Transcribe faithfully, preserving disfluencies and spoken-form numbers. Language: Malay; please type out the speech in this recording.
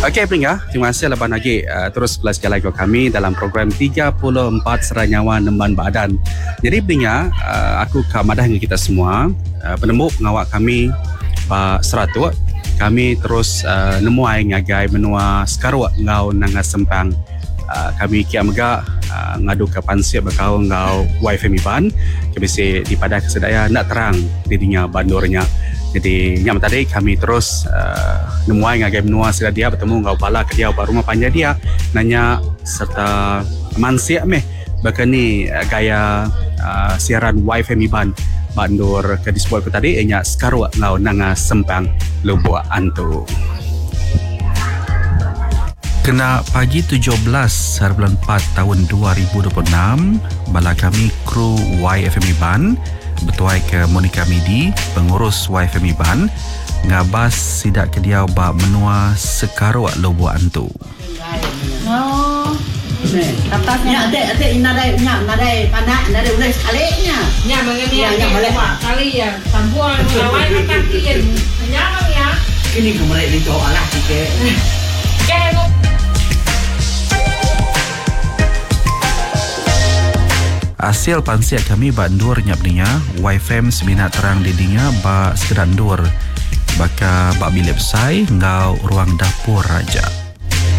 Okey pendengar, terima kasih lepas lagi uh, terus belas jalan ke kami dalam program tiga puluh empat Seranyawan Nemban Badan. Jadi pendengar, uh, aku kamadah dengan kita semua, uh, penemu pengawak kami Pak Seratuk. Kami terus uh, nemu ai ngagai menua sekaruk ngau nanga sempang. Uh, kami kia mega uh, ngadu ke pansip berkau ngau wifi miban kebisi di pada kesedaya nak terang dirinya bandurnya. Jadi yang tadi kami terus uh, nemuai ngagai menua sila dia bertemu ngau bala ke dia baru rumah panja dia nanya serta mansiak meh bakani uh, gaya uh, siaran wifi miban bandur ke disebut tadi enya sekaruk ngau nanga sempang Lubuk Antu. Kena pagi tujuh belas hari bulan empat tahun dua ribu dua puluh enam, bala kami kru Y F M Iban bertuai ke Monica Midi, pengurus Y F M Iban, ngabas sidak ke dia bak menua sekaruk Lubuk Antu. Oh. Tapasnya ada ada inadai nya nadai panak nadai udah sekalinya. Nya mengenai nya boleh kali ya. Sambuan lawan kakian. Nya ya. Kini kemarin itu alah ke. Kayak Hasil pansiat kami bandur nyapnya Y F M seminat terang didinya ba sekedan dur baka bak bilik besai ngau ruang dapur raja.